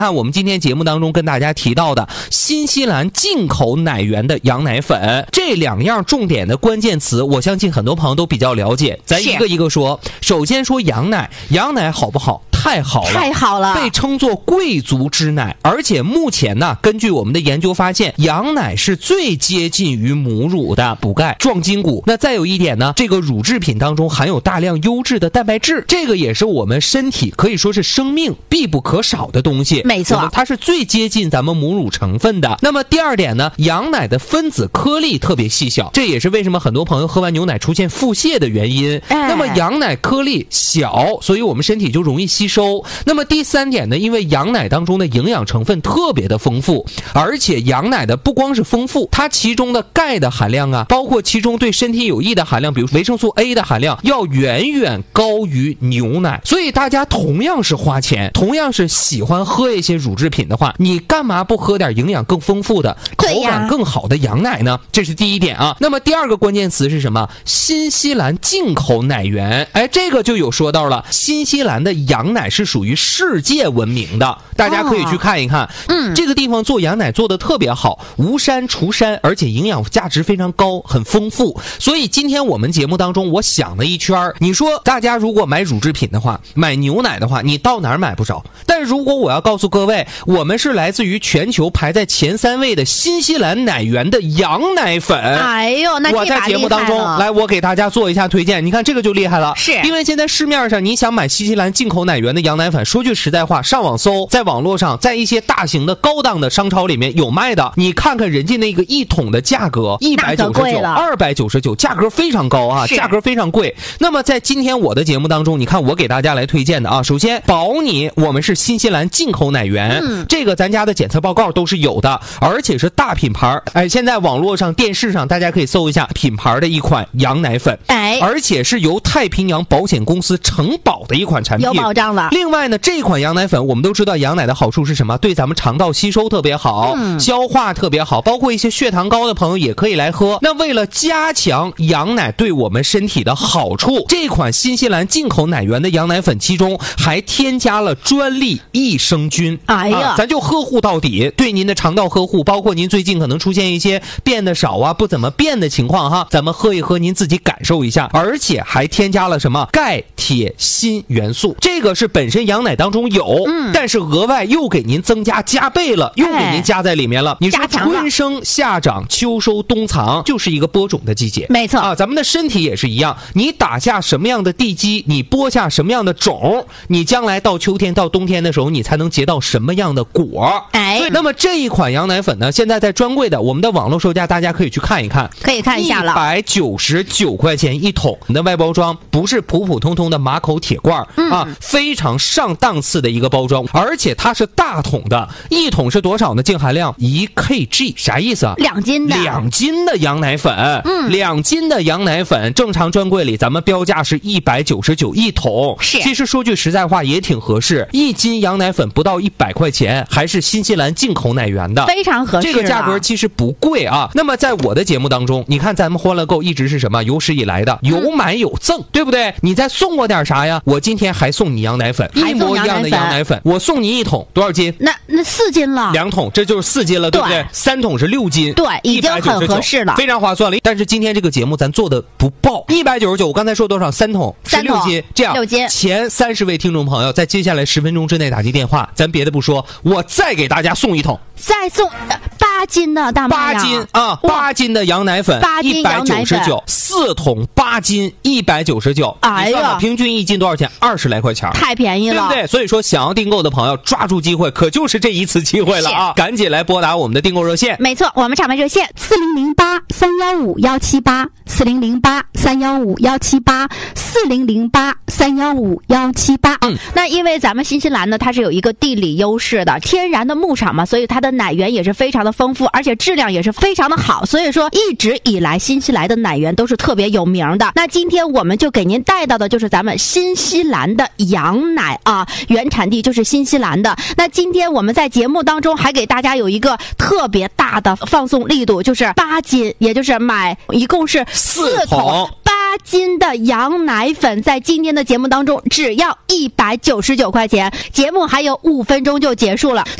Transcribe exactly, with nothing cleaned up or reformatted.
看我们今天节目当中跟大家提到的新西兰进口奶源的羊奶粉，这两样重点的关键词，我相信很多朋友都比较了解。咱一个一个说。首先说羊奶，羊奶好不好？太好了， 太好了， 被称作贵族之奶。而且目前呢，根据我们的研究发现，羊奶是最接近于母乳的，补钙壮筋骨。那再有一点呢，这个乳制品当中含有大量优质的蛋白质，这个也是我们身体可以说是生命必不可少的东西。 没错， 它是最接近咱们母乳成分的。那么第二点呢，羊奶的分子颗粒特别细小，这也是为什么很多朋友喝完牛奶出现腹泻的原因。 哎、 那么羊奶颗粒小，所以我们身体就容易吸收。那么第三点呢，因为羊奶当中的营养成分特别的丰富，而且羊奶的不光是丰富，它其中的钙的含量啊，包括其中对身体有益的含量，比如维生素 A 的含量要远远高于牛奶。所以大家同样是花钱，同样是喜欢喝一些乳制品的话，你干嘛不喝点营养更丰富的、口感更好的羊奶呢？这是第一点啊。那么第二个关键词是什么？新西兰进口奶源。哎，这个就有说到了，新西兰的羊奶是属于世界闻名的，大家可以去看一看。 嗯， 这个地方做羊奶做得特别好，无膻除膻，而且营养价值非常高，很丰富。所以今天我们节目当中，我想了一圈，你说大家如果买乳制品的话，买牛奶的话，你到哪儿买不着？但是如果我要告诉各位，我们是来自于全球排在前三位的新西兰奶源的羊奶粉。 哎呦，那我在节目当中来，我给大家做一下推荐。你看这个就厉害了， 是因为现在市面上你想买新西兰进口奶源的羊奶粉，说句实在话，上网搜，在网络上，在一些大型的高档的商超里面有卖的。你看看人家那个一桶的价格，一百九十九、二百九十九，价格非常高啊，价格非常贵。那么在今天我的节目当中，你看我给大家来推荐的啊，首先保你我们是新西兰进口奶源，嗯、这个咱家的检测报告都是有的，而且是大品牌。哎，现在网络上、电视上大家可以搜一下品牌的一款羊奶粉， 哎， 而且是由太平洋保险公司承保的一款产品， 有保障了。 另外呢，这款羊奶粉我们都知道，羊奶的好处是什么？对咱们肠道吸收特别好，嗯、消化特别好，包括一些血糖高的朋友也可以来喝。那为了加强羊奶对我们身体的好处，这款新西兰进口奶源的羊奶粉其中还添加了专利益生菌。 哎呀、 啊，咱就呵护到底，对您的肠道呵护，包括您最近可能出现一些变得少啊、不怎么变的情况哈，咱们喝一喝，您自己感受一下。而且还添加了什么钙、铁、锌元素，这个是本身羊奶当中有，嗯、但是额外又给您增加加倍了，又给您加在里面了。哎、你说春生夏长秋收冬藏，就是一个播种的季节， 没错啊，咱们的身体也是一样，你打下什么样的地基，你播下什么样的种，你将来到秋天到冬天的时候，你才能结到什么样的果。 哎， 那么这一款羊奶粉呢，现在在专柜的我们的网络售价，大家可以去看一看， 可以看一下了， 一百九十九块钱一桶。你的外包装不是普普通通的马口铁罐、嗯、啊，非常上档次的一个包装，而且它是大桶的，一桶是多少呢？净含量一 K G， 啥意思啊？ 两斤的， 两斤的羊奶粉，嗯，两斤的羊奶粉，正常专柜里咱们标价是一百九十九一桶， 是， 其实说句实在话也挺合适，一斤羊奶粉不到一百块钱，还是新西兰进口奶源的， 非常合适， 这个价格其实不贵啊。那么在我的节目当中，你看咱们欢乐购一直是什么？有史以来的有买有赠，嗯、对不对？你再送我点啥呀？我今天还送你羊奶粉，一模一样的羊奶粉，我送你一桶，多少斤？ 那那四斤了， 两桶，这就是四斤了，对不对？三桶是六斤， 对，已经很合适了， 非常划算了。但是今天这个节目咱做的不爆，一百九十九，我刚才说多少？三桶是六斤，这样六斤。 前三十位听众朋友，在接下来十分钟之内打击电话，咱别的不说，我再给大家送一桶， 再送八斤的大妈呀， 八斤啊，八斤的羊奶粉， 八斤羊奶粉， 四桶八斤，一百九十九。 哎呀， 平均一斤多少钱？二十来块钱， 太便宜了， 对不对？所以说，想要订购的朋友，抓住机会，可就是这一次机会了啊！赶紧来拨打我们的订购热线。 没错，我们场外热线四零零八三幺五幺七八，四零零八三幺五幺七八，四零零八三幺五幺七八。嗯，那因为咱们新西兰呢，它是有一个地理优势的，天然的牧场嘛，所以它的奶源也是非常的丰富，而且质量也是非常的好，所以说一直以来新西兰的奶源都是特别有名的。那今天我们就给您带到的就是咱们新西兰的羊奶啊，原产地就是新西兰的。那今天我们在节目当中还给大家有一个特别大的放送力度，就是八斤，也就是买一共是四桶八斤的羊奶粉，在今天的节目当中只要一百九十九块钱。节目还有五分钟就结束了。